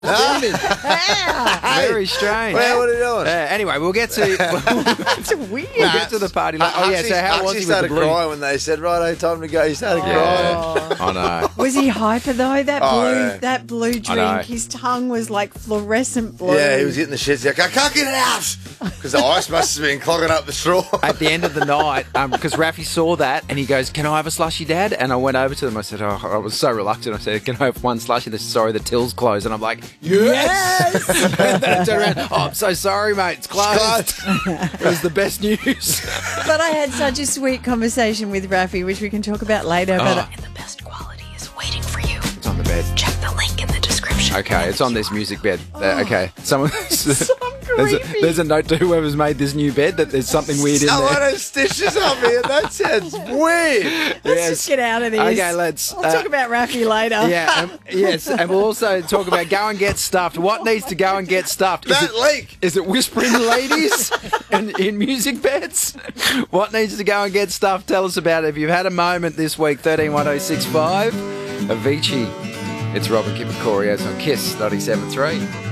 Very strange. Well, what are you doing? Anyway, we'll get to It's weird. we'll get to the party. Oh yeah. So how was he with the started blue? crying when they said, "Right, time to go." He started crying. I know. Was he hyper though? That Oh, blue, yeah. that blue know. drink. His tongue was like fluorescent blue. Yeah, he was getting the shits. He's like, I can't get it out because the ice must have been clogging up the straw. At the end of the night, because Raffy saw that and he goes, "Can I have a slushy, Dad?" And I went over to them. I said, I was so reluctant. I said, "Can I have one slushy?" They said, "Sorry, the till's closed." And I'm like, "Yes!" And then I turned around, "Oh, I'm so sorry, mate. It's closed." It was the best news. But I had such a sweet conversation with Raffy, which we can talk about later. But And the best quality is waiting for you. It's on the bed. Check the link in the description. Okay, it's on this music bed. Okay, creepy. there's a note to whoever's made this new bed that there's something weird in Someone there. has stitches up here. That sounds weird. let's just get out of this. Okay, let's. I'll talk about Raffy later. Yeah, yes, and we'll also talk about go and get stuffed. What needs to go and get stuffed? That leak. Is it whispering ladies in music beds? What needs to go and get stuffed? Tell us about it. If you've had a moment this week, 131065, Avicii. It's Robin Kipper Corey on Kiss 97.3.